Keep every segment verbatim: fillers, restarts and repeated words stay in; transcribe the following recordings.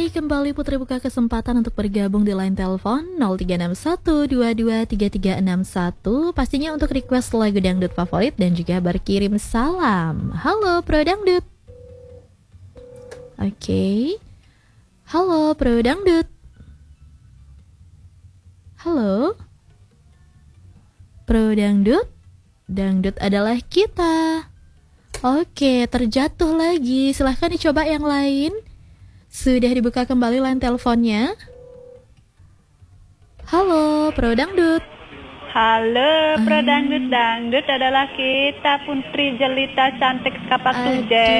kembali Putri buka kesempatan untuk bergabung di line telepon nol tiga enam satu dua dua tiga tiga enam satu. Pastinya untuk request lagu dangdut favorit dan juga berkirim salam. Halo Pro Dangdut. Oke okay. Halo Pro Dangdut. Halo Pro Dangdut. Dangdut adalah kita. Oke, terjatuh lagi. Silahkan dicoba yang lain. Sudah dibuka kembali line teleponnya. Halo, Pro Dangdut. Halo, Pro Dangdut. Dangdut adalah kita, Putri jelita cantik kapak tuje.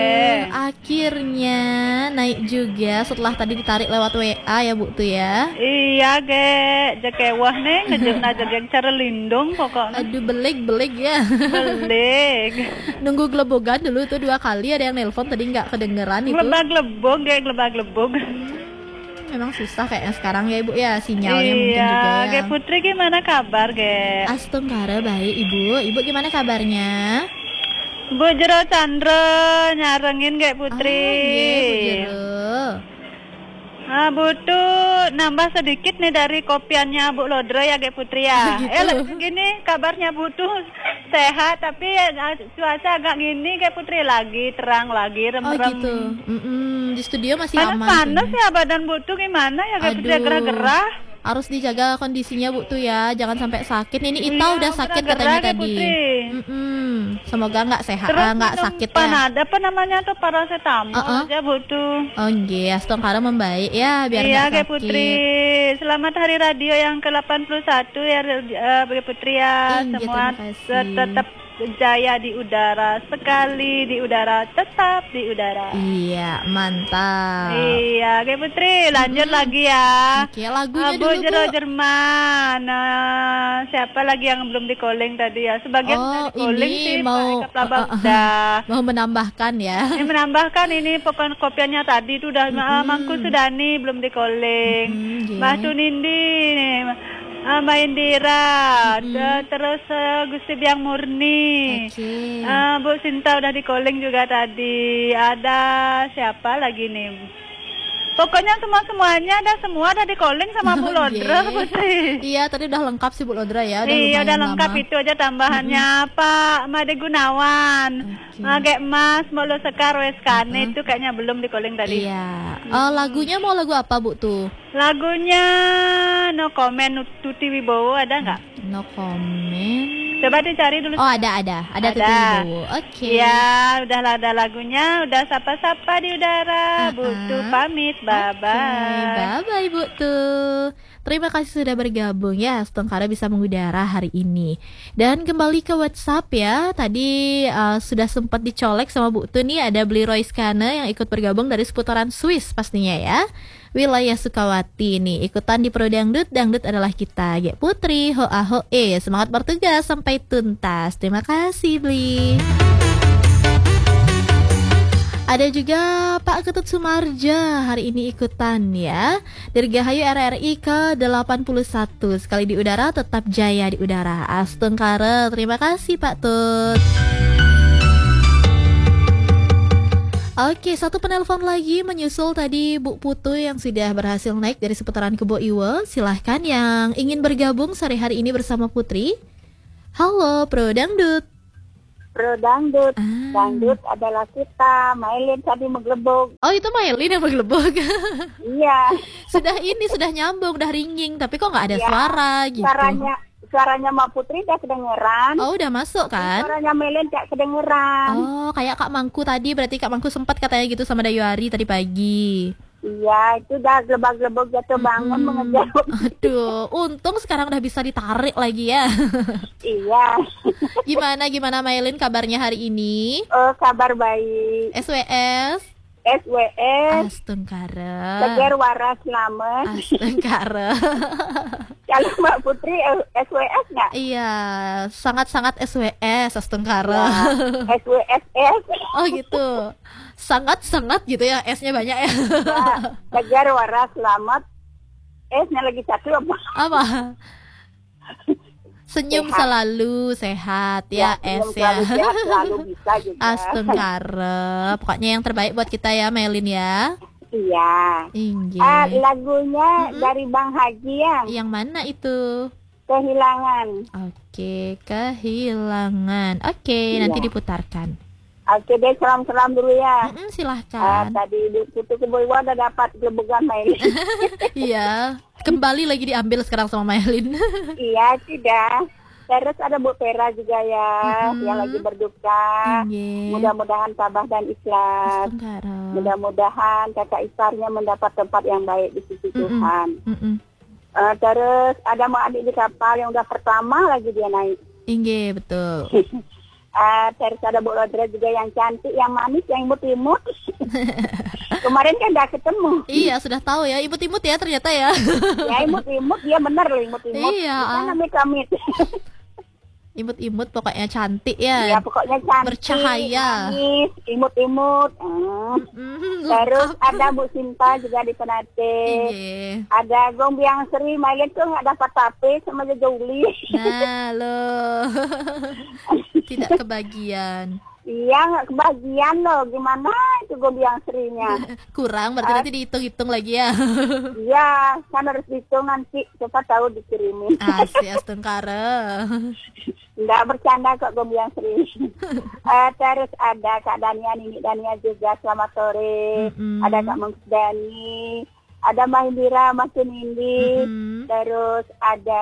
Akhirnya naik juga setelah tadi ditarik lewat W A ya Bu tuh ya. Iya, ge, jekewah nih ngejekna jegeng cara lindung pokoknya. Aduh, beleg-beleg ya. Beleg. Nunggu gelebogan dulu tuh dua kali, ada yang nelpon tadi nggak kedengeran itu. Glebag-glebog, ge glebag-glebog. Memang susah kayaknya sekarang ya Ibu ya, sinyalnya iya, mungkin juga ya. Ge Putri gimana kabar ge? Astungkara baik Ibu. Ibu gimana kabarnya? Bu Jero Chandra nyarengin ge Putri. Oh, iya, Bu Jero. Ah, butuh nambah sedikit nih dari kopiannya Bu Lodro ya ge Putri ya. Gitu. Eh gini kabarnya butuh sehat tapi ya, cuaca agak gini ge Putri lagi terang lagi rem-rem. Oh gitu. Mm-mm, di studio masih panas, aman. Panas ya badan butuh gimana ya ge Putri gerah-gerah. Harus dijaga kondisinya Bu tuh ya, jangan sampai sakit. Ini Ita iya, udah sakit katanya tadi. Mm-mm. Semoga nggak sehat, nggak sakit ya. Ada apa namanya tuh paracetamol uh-uh. aja butuh. Oh iya, Astungkara membaik ya biar iya, nggak sakit. Iya Putri. Selamat Hari Radio yang ke delapan puluh satu ya uh, Putri ya. Iya, semua tetap jaya di udara, sekali di udara, tetap di udara. Iya, mantap. Iya, oke Putri, lanjut hmm. lagi ya. Oke, lagunya Abu dulu Jero Bu. Jerman. Nah, siapa lagi yang belum di calling tadi ya? Sebagian oh, di calling ini sih mau Pak uh, uh, mau menambahkan ya. Ini menambahkan ini pokok kopiannya tadi itu udah hmm. Mangku Sudani belum di calling. Hmm, Mbak Tunindi nih. Uh, Mbak Indira, mm-hmm. terus uh, Gusti Biang Murni, okay. uh, Bu Sinta udah di calling juga tadi. Ada siapa lagi nih? Pokoknya semua semuanya ada semua ada di calling sama Bu Lodra, Putri. Iya, tadi udah lengkap sih Bu Lodra ya. Udah iya, udah lengkap lama. Itu aja tambahannya mm-hmm. Pak Made Gunawan, Mage Mas, Molo Sekar, Weskane uh-huh. itu kayaknya belum di calling tadi. Iya. Hmm. Uh, lagunya mau lagu apa Bu tuh? Lagunya No Comment Tuti Wibowo ada nggak? No Comment. Coba dicari dulu. Oh ada ada ada, ada. Tuti Wibowo. Oke. Okay. Ya udah ada lagunya, udah sapa-sapa di udara. Uh-huh. Butuh pamit, bye bye. Okay. Bye bye Bu tuh. Terima kasih sudah bergabung ya, Astungkara bisa mengudara hari ini. Dan kembali ke WhatsApp ya. Tadi uh, sudah sempat dicolek sama Bu Tu nih, ada Beli Royskane yang ikut bergabung dari seputaran Swiss pastinya ya. Wilayah Sukawati nih, ikutan di Pro Dangdut, Dangdut adalah kita. Ge Putri, hoa hoe, semangat bertugas sampai tuntas. Terima kasih Beli. Ada juga Pak Ketut Sumarja hari ini ikutan ya. Dirgahayu R R I ke delapan puluh satu. Sekali di udara tetap jaya di udara. Astungkara, terima kasih Pak Tut. Oke, satu penelpon lagi menyusul tadi Bu Putu yang sudah berhasil naik dari seputaran Kebo Iwo. Silahkan yang ingin bergabung sore hari ini bersama Putri. Halo Pro Dangdut. Pro Dangdut, ah. Dangdut adalah kita. Mailin tadi menggelebok. Oh itu Mailin yang menggelebok. Iya. Sudah ini sudah nyambung, udah ringing, tapi kok nggak ada ya, suara gitu. Suaranya, suaranya Mbak Putri udah kedengeran. Oh udah masuk kan? Suaranya Mailin tidak kedengeran. Oh kayak Kak Mangku tadi, berarti Kak Mangku sempat katanya gitu sama Dayuari tadi pagi. Iya, itu udah gelebak-gelebok jatuh bangun hmm. mengejar. Aduh, untung sekarang udah bisa ditarik lagi ya. Iya. Gimana gimana Mailin kabarnya hari ini? Oh, kabar baik. S W S. S W S. Astungkara. Tegar waras selamat. Astungkara. Kalau Mbak Putri S W S nggak? Iya, sangat-sangat S W S Astungkara. Ya, S W S S. Oh gitu. Sangat-sangat gitu ya, S-nya banyak ya. Ya, Tegar waras selamat. S-nya lagi satu apa? Apa? Senyum sehat. Selalu sehat ya, ya S ya. Selalu sehat, selalu bisa juga. Astungkara. Pokoknya yang terbaik buat kita ya Melin ya. Iya. Inggih. Ah, lagunya Mm-mm. dari Bang Haji yang Yang mana itu? Kehilangan. Oke, kehilangan. Oke, nanti Iya. diputarkan. Oke deh, salam-salam dulu ya. Mm-mm, Ah, silahkan. tadi di Putu Keboiwa udah dapat gelebegan main. Iya, kembali lagi diambil sekarang sama Maylin. Iya, tidak. Terus ada Bu Pera juga ya, Mm-mm. yang lagi berduka. Inggih. Mudah-mudahan tabah dan ikhlas. Astagfirullah. Mudah-mudahan kakak iparnya mendapat tempat yang baik di sisi Mm-mm. Tuhan. Mm-mm. Eh, terus ada mau adik di kapal yang udah pertama lagi dia naik. Inggih, betul. Eh, terus ada Bu Rodra juga yang cantik, yang manis, yang imut-imut. Kemarin kan udah ketemu. Iya, sudah tahu ya, imut-imut ya ternyata ya. Ya imut-imut, dia bener loh imut-imut. Iya. Bukan namanya kamit. Imut-imut pokoknya cantik Ya ya. pokoknya cantik, Bercahaya. manis, imut-imut. Hmm. Mm, Terus lengkap. ada Bu Sinta juga di Penate. Inggih. Ada Gombiang Sri, Mailin tuh nggak dapat tape sama Jojoli. Nah, loh. Tidak kebagian. Iya nggak kebagian loh, gimana itu Gombiang Sri-nya? Kurang berarti nanti dihitung-hitung lagi ya. Iya, kan harus dihitung nanti, siapa tahu dikirimin. Asik astengkara. Nggak bercanda kok Gombiang Sri. Eh, terus ada Kak Dania, Nini Dania juga, selamat sore. Mm-mm. Ada Kak Mengkus Dani, ada Mbak Indira, Mas Nindi. Mm-mm. Terus ada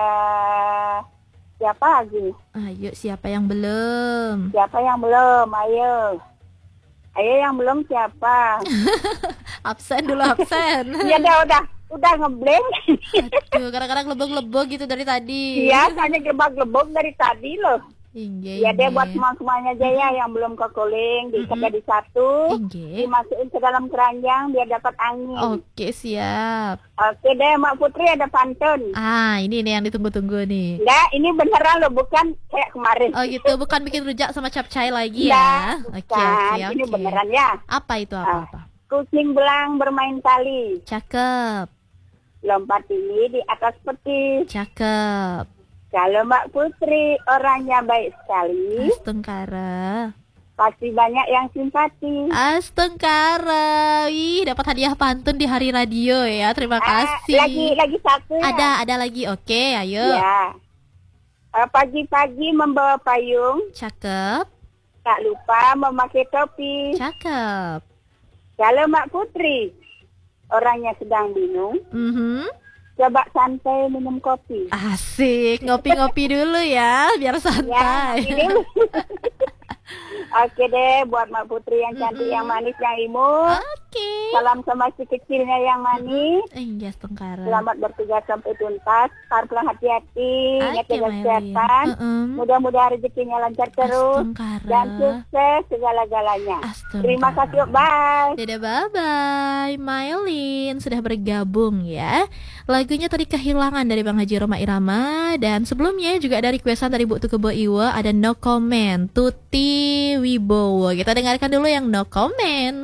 siapa lagi? Ayo, siapa yang belum? Siapa yang belum? Ayo. Ayo yang belum siapa? Absen dulu, absen. Iya udah udah udah ngeblank. Aduh, kadang-kadang lebog-lebog gitu dari tadi. Iya, hanya gebak-gebok dari tadi loh. Inggih. Ya deh inggih. buat semua-semuanya aja ya yang belum ke cooling, diikat Mm-mm. jadi satu, Inggih. dimasukin ke dalam keranjang biar dapat angin. Oke, siap. Oke deh, Mak Putri ada pantun. Ah, ini nih yang ditunggu-tunggu nih. Enggak, ini beneran loh, bukan kayak kemarin. Oh gitu, bukan bikin rujak sama capcay lagi Enggak, ya? Oke, bukan. oke, Ini oke. beneran ya. Apa itu, apa-apa? Kucing belang bermain tali, Cakep, lompat tinggi di atas peti. cakep. Kalau Mbak Putri orangnya baik sekali, Astengkara. pasti banyak yang simpati. Astengkara. Ih, dapat hadiah pantun di hari radio ya. Terima Ah, kasih. lagi lagi satu ya. Ada, ada lagi. Oke, ayo. Ya. Eh, Pagi-pagi membawa payung, Cakep, tak lupa memakai topi. cakep. Kalau Mbak Putri orangnya sedang bingung, Mhm. coba santai minum kopi. Asik, ngopi-ngopi dulu ya, biar Ya, santai. ini dulu. Oke deh, buat Mbak Putri yang cantik, Mm-mm. yang manis, yang imut. Oke. Salam sama si kecilnya yang manis. Iya, Astengkara. Selamat bertugas sampai tuntas. Pelan-pelan hati-hati, ingat Oke, jaga Maylin. kesehatan. Mm-mm. Mudah-mudahan rezekinya lancar terus. Astengkara. Dan sukses segala-galanya. Astengkara. Terima kasih, bye. Dadah, bye-bye. Maylin sudah bergabung ya. Lagunya tadi Kehilangan dari Bang Haji Roma Irama. Dan sebelumnya juga ada requestan dari Bu Tukebo Iwa. Ada No Comment, Tuti Wibowo. Kita dengarkan dulu yang No Comment.